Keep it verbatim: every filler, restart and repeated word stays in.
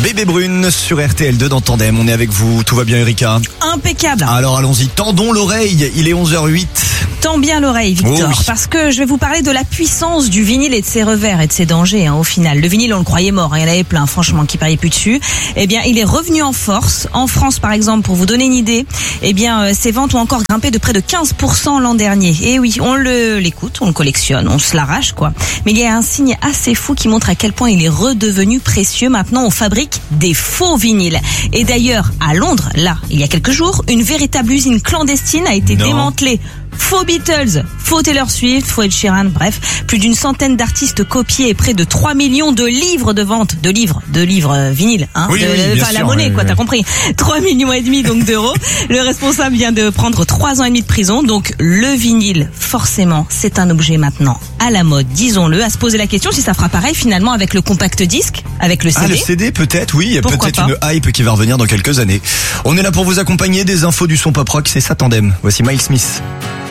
Bébé Brune sur R T L deux dans Tandem. On est avec vous. Tout va bien, Erika? Impeccable. Alors allons-y. Tendons l'oreille. Il est onze heures huit. Tends bien l'oreille, Victor, Oh oui. parce que je vais vous parler de la puissance du vinyle et de ses revers et de ses dangers, hein, au final. Le vinyle, on le croyait mort, hein, il y en avait plein, franchement, qui pariaient plus dessus. Eh bien, il est revenu en force. En France, par exemple, pour vous donner une idée, eh bien, euh, ses ventes ont encore grimpé de près de quinze pour cent l'an dernier. Et oui, on le, l'écoute, on le collectionne, on se l'arrache, quoi. Mais il y a un signe assez fou qui montre à quel point il est redevenu précieux. Maintenant, on fabrique des faux vinyles. Et d'ailleurs, à Londres, là, il y a quelques jours, une véritable usine clandestine a été Non. démantelée. Faux Beatles, faux Taylor Swift, faux Ed Sheeran, bref, plus d'une centaine d'artistes copiés et près de trois millions de livres de vente, de livres, de livres euh, vinyles, hein, Oui, de, oui, bien enfin, la sûr, monnaie, oui, quoi, oui. t'as compris. trois millions et demi donc d'euros. Le responsable vient de prendre trois ans et demi de prison, donc le vinyle, forcément, c'est un objet maintenant à la mode, disons-le, à se poser la question si ça fera pareil finalement avec le compact disque, avec le C D. Ah, le C D peut-être, oui. Il y a Pourquoi peut-être pas une hype qui va revenir dans quelques années. On est là pour vous accompagner des infos du son pop rock. C'est ça, Tandem. Voici Miles Smith.